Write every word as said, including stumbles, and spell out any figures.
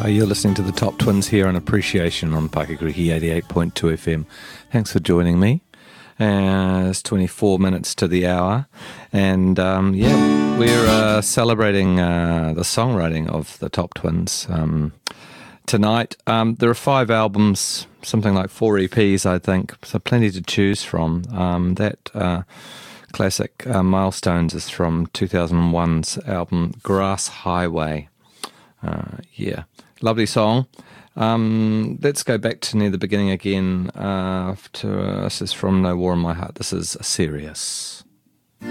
Uh, you're listening to the Top Twins here on Appreciation on Paikagrihi eighty-eight point two F M. Thanks for joining me. Uh, it's twenty-four minutes to the hour, and um, yeah, we're uh, celebrating uh, the songwriting of the Top Twins um, tonight. Um, there are five albums, something like four E Ps, I think, so plenty to choose from. Um, that uh, classic uh, Milestones is from two thousand one's album Grass Highway. Uh, yeah, lovely song. Um, let's go back to near the beginning again. Uh, to uh, this is from No War in My Heart. This is Serious.